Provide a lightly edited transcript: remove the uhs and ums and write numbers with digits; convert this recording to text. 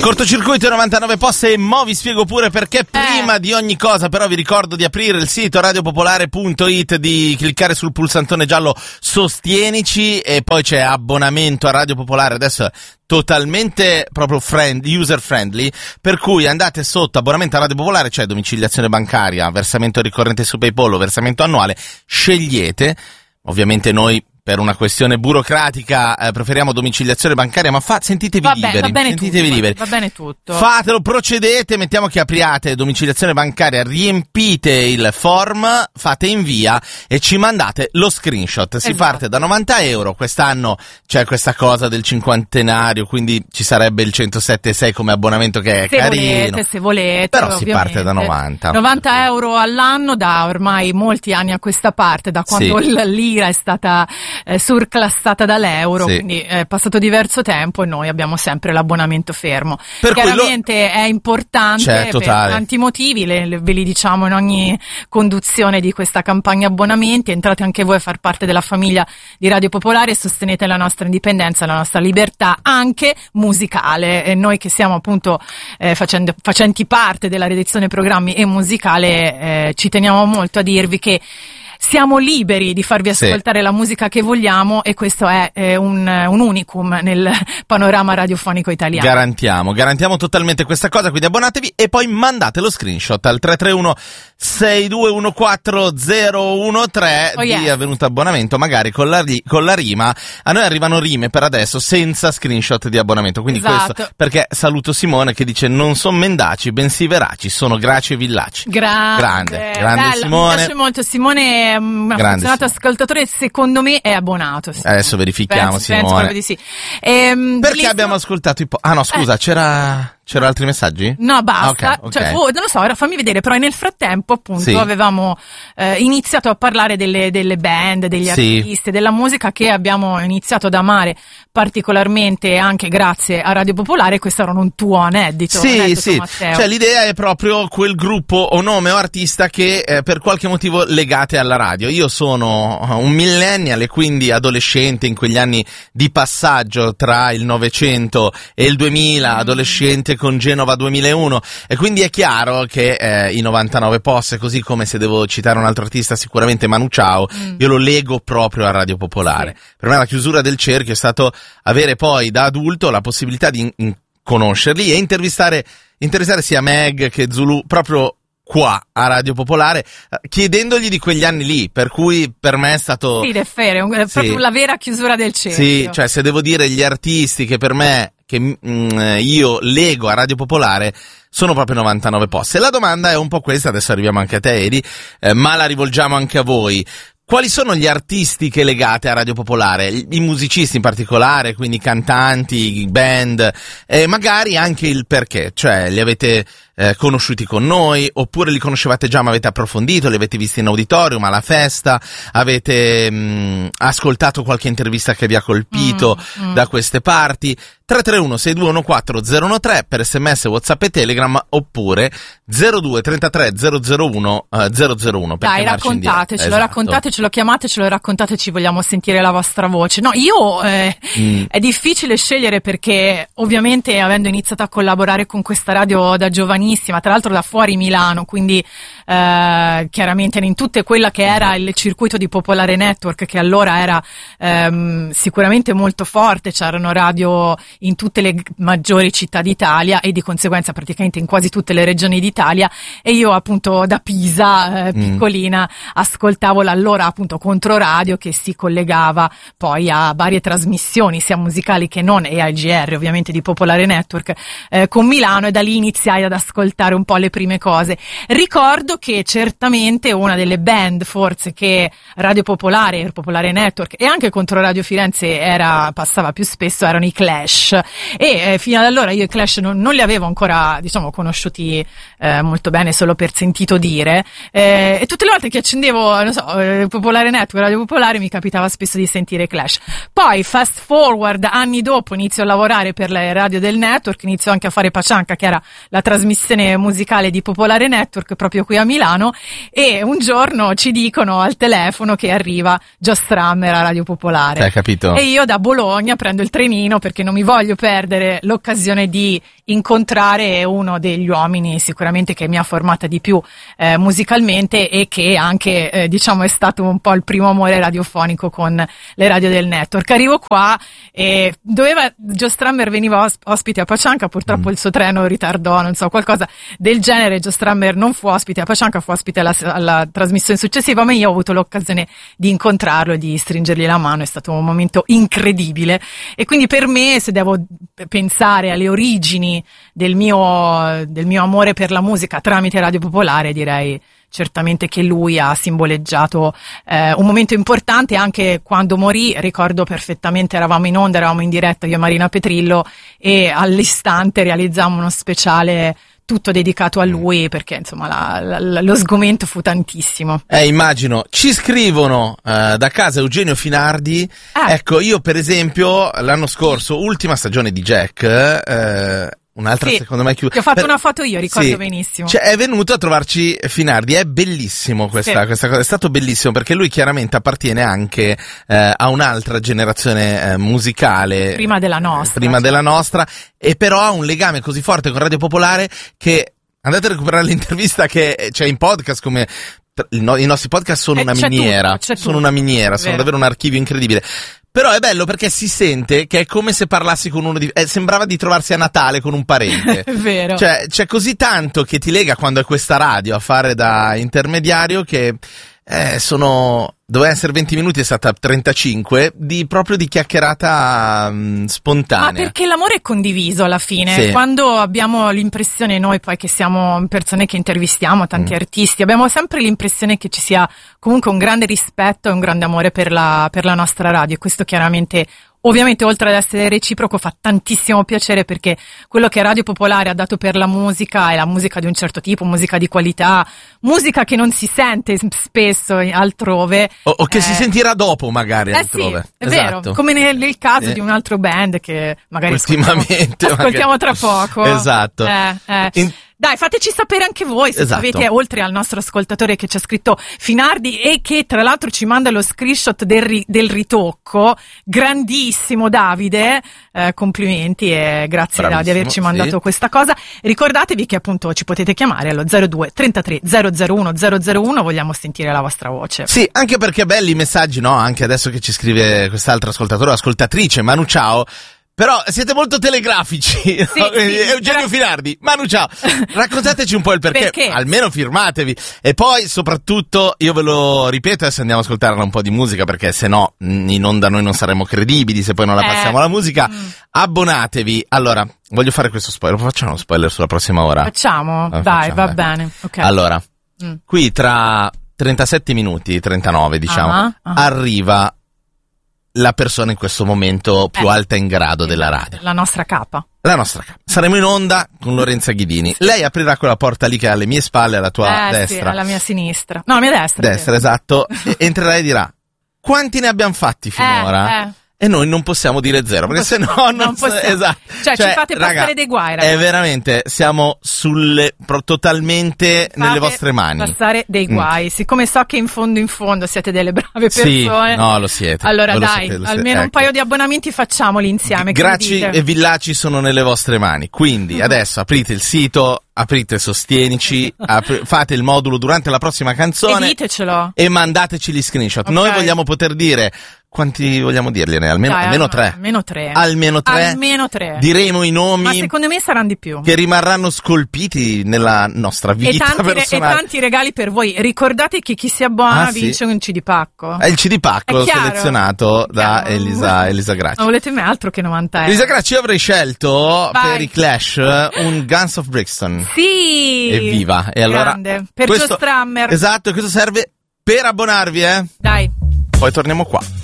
Cortocircuito 99 poste e mo vi spiego pure perché. Prima di ogni cosa però vi ricordo di aprire il sito radiopopolare.it, di cliccare sul pulsantone giallo Sostienici e poi c'è abbonamento a Radio Popolare, adesso è totalmente proprio user friendly, per cui andate sotto abbonamento a Radio Popolare, c'è domiciliazione bancaria, versamento ricorrente su PayPal o versamento annuale, scegliete. Ovviamente noi per una questione burocratica preferiamo domiciliazione bancaria, ma sentitevi liberi. Va bene, sentitevi tutto, liberi. Va bene tutto. Fatelo, procedete, mettiamo che apriate domiciliazione bancaria, riempite il form, fate invia e ci mandate lo screenshot. Si parte da 90 euro, quest'anno c'è questa cosa del cinquantenario, quindi ci sarebbe il 107,6 come abbonamento che è carino. Se volete. Però ovviamente. si parte da 90. 90 euro all'anno da ormai molti anni a questa parte, da quando l'ira è stata surclassata dall'euro, quindi è passato diverso tempo e noi abbiamo sempre l'abbonamento fermo. Chiaramente è importante per tanti motivi, ve li diciamo in ogni conduzione di questa campagna abbonamenti. Entrate anche voi a far parte della famiglia di Radio Popolare e sostenete la nostra indipendenza, la nostra libertà anche musicale, e noi che siamo appunto facenti parte della redazione programmi e musicale ci teniamo molto a dirvi che siamo liberi di farvi ascoltare la musica che vogliamo, e questo è un unicum nel panorama radiofonico italiano. Garantiamo totalmente questa cosa, quindi abbonatevi e poi mandate lo screenshot al 331-6214013 di avvenuto abbonamento, magari con la rima. A noi arrivano rime per adesso senza screenshot di abbonamento, quindi questo perché saluto Simone che dice: non son mendaci bensì veraci, sono graci e villaci. Grande bello, Simone. Mi piace molto Simone, è un affezionato ascoltatore, secondo me è abbonato. Adesso verifichiamo, Simone. Penso proprio di sì. Perché abbiamo ascoltato scusa, c'erano altri messaggi? No, basta. Okay. Non lo so, fammi vedere, però nel frattempo appunto avevamo iniziato a parlare delle band, degli artisti, della musica che abbiamo iniziato ad amare particolarmente anche grazie a Radio Popolare. Questo era un tuo aneddoto. Matteo. Cioè l'idea è proprio quel gruppo o nome o artista che per qualche motivo legate alla radio. Io sono un millennial e quindi adolescente in quegli anni di passaggio tra il 900 e il 2000, adolescente con Genova 2001, e quindi è chiaro che i 99 posse, così come se devo citare un altro artista sicuramente Manu Chao, io lo lego proprio a Radio Popolare. Per me la chiusura del cerchio è stato avere poi da adulto la possibilità di conoscerli e interessare sia Meg che Zulu proprio qua a Radio Popolare, chiedendogli di quegli anni lì, per cui per me è stato è vero, è proprio la vera chiusura del cerchio. Cioè se devo dire gli artisti che per me io lego a Radio Popolare sono proprio 99 posse. La domanda è un po' questa, adesso arriviamo anche a te Edi, ma la rivolgiamo anche a voi. Quali sono gli artisti che legate a Radio Popolare? I musicisti in particolare, quindi cantanti, band, e magari anche il perché, cioè li avete conosciuti con noi, oppure li conoscevate già ma avete approfondito, li avete visti in auditorium, alla festa, avete ascoltato qualche intervista che vi ha colpito da queste parti. 331-6214013 per SMS, WhatsApp e Telegram, oppure 02 33 001 001. Dai, raccontatecelo, chiamatecelo e raccontateci, vogliamo sentire la vostra voce. No, io è difficile scegliere perché ovviamente avendo iniziato a collaborare con questa radio da giovanissima, tra l'altro da fuori Milano, quindi chiaramente in tutte quella che era il circuito di Popolare Network, che allora era sicuramente molto forte, c'erano radio in tutte le maggiori città d'Italia e di conseguenza praticamente in quasi tutte le regioni d'Italia, e io appunto da Pisa piccolina ascoltavo l'allora appunto Controradio, che si collegava poi a varie trasmissioni sia musicali che non, e al GR ovviamente di Popolare Network con Milano, e da lì iniziai ad ascoltare un po' le prime cose. Ricordo che certamente una delle band forse che Radio Popolare, Popolare Network e anche Controradio Firenze passava più spesso erano i Clash, e fino ad allora io i Clash non li avevo ancora conosciuti molto bene, solo per sentito dire, e tutte le volte che accendevo Popolare Network, Radio Popolare, mi capitava spesso di sentire Clash. Poi fast forward, anni dopo inizio a lavorare per la radio del network, inizio anche a fare Pacianca, che era la trasmissione musicale di Popolare Network proprio qui a Milano, e un giorno ci dicono al telefono che arriva Joe Strummer a Radio Popolare. Hai capito? E io da Bologna prendo il trenino perché non mi voglio perdere l'occasione di incontrare uno degli uomini sicuramente che mi ha formata di più musicalmente, e che anche diciamo è stato un po' il primo amore radiofonico con le radio del network. Arrivo qua e Joe Strummer veniva ospite a Pacianca, purtroppo il suo treno ritardò, non so, qualcosa del genere. Joe Strummer non fu ospite a Pacianca, fu ospite alla trasmissione successiva, ma io ho avuto l'occasione di incontrarlo e di stringergli la mano. È stato un momento incredibile, e quindi per me, se devo pensare alle origini del mio amore per la musica tramite Radio Popolare, direi certamente che lui ha simboleggiato un momento importante. Anche quando morì, ricordo perfettamente, eravamo in onda, eravamo in diretta io e Marina Petrillo, e all'istante realizzammo uno speciale tutto dedicato a lui, perché insomma lo sgomento fu tantissimo. Immagino. Ci scrivono da casa Eugenio Finardi. Ecco, io per esempio l'anno scorso, ultima stagione di Jack, un'altra secondo me chiusa. Ti ho fatto una foto io, ricordo benissimo. Cioè, è venuto a trovarci Finardi, è bellissimo questa cosa, è stato bellissimo, perché lui chiaramente appartiene anche a un'altra generazione musicale. Prima della nostra. E però ha un legame così forte con Radio Popolare che andate a recuperare l'intervista che c'è in podcast, come i nostri podcast sono una miniera, sono davvero un archivio incredibile. Però è bello perché si sente che è come se parlassi con uno sembrava di trovarsi a Natale con un parente. È vero. Cioè, c'è così tanto che ti lega quando è questa radio a fare da intermediario che doveva essere 20 minuti, è stata 35 proprio di chiacchierata spontanea. Ma perché l'amore è condiviso alla fine. Sì. Quando abbiamo l'impressione, noi poi che siamo persone che intervistiamo tanti artisti, abbiamo sempre l'impressione che ci sia comunque un grande rispetto e un grande amore per la nostra radio, e questo chiaramente, ovviamente, oltre ad essere reciproco, fa tantissimo piacere, perché quello che Radio Popolare ha dato per la musica è la musica di un certo tipo, musica di qualità, musica che non si sente spesso altrove. O che si sentirà dopo magari altrove. Sì, è vero, come nel caso di un altro band che magari ultimamente ascoltiamo tra poco. Esatto. Dai, fateci sapere anche voi se avete, oltre al nostro ascoltatore che ci ha scritto Finardi e che tra l'altro ci manda lo screenshot del ritocco, grandissimo Davide, complimenti e grazie di averci mandato questa cosa. Ricordatevi che appunto ci potete chiamare allo 02 33 001 001, vogliamo sentire la vostra voce. Sì, anche perché belli i messaggi, no? Anche adesso che ci scrive quest'altro ascoltatore, ascoltatrice, Manu ciao. Però siete molto telegrafici, sì, no? Sì, Eugenio Finardi, Manu ciao, raccontateci un po' il perché, almeno firmatevi, e poi soprattutto, io ve lo ripeto, adesso andiamo a ascoltare un po' di musica, perché se no in onda noi non saremo credibili se poi non la passiamo la musica. Abbonatevi. Allora, voglio fare questo spoiler, facciamo uno spoiler sulla prossima ora? Facciamo, dai, va bene. Okay. Allora, qui tra 37 minuti, 39 diciamo, arriva la persona in questo momento più alta in grado della radio. La nostra capa. Saremo in onda con Lorenza Ghidini. Lei aprirà quella porta lì che è alle mie spalle, alla tua destra. Sì, alla mia sinistra. No, alla mia destra. Destra, esatto. Entrerà e dirà: quanti ne abbiamo fatti finora? E noi non possiamo dire zero, perché se no non possiamo. Esatto. Cioè, ci fate passare dei guai, ragazzi. È veramente, siamo totalmente nelle vostre mani. Passare dei guai. Siccome so che in fondo siete delle brave persone. Sì, no, lo siete. Allora dai, almeno un paio di abbonamenti facciamoli insieme. Gracci e Villaci sono nelle vostre mani. Quindi adesso aprite il sito, aprite Sostienici, fate il modulo durante la prossima canzone. E ditecelo. E mandateci gli screenshot. Noi vogliamo poter dire. Quanti vogliamo dirgliene? Almeno tre. Almeno tre. Diremo i nomi. Ma secondo me saranno di più. Che rimarranno scolpiti nella nostra vita personale. E tanti regali per voi. Ricordate che chi si abbona vince un CD pacco. È il CD pacco selezionato da Elisa Gracci. Ma volete me altro che 90 euro? Elisa Gracci, io avrei scelto per i Clash un Guns of Brixton. Sì! Evviva! E allora, grande. Per Joe Strummer. Esatto, e questo serve per abbonarvi, Dai. Poi torniamo qua.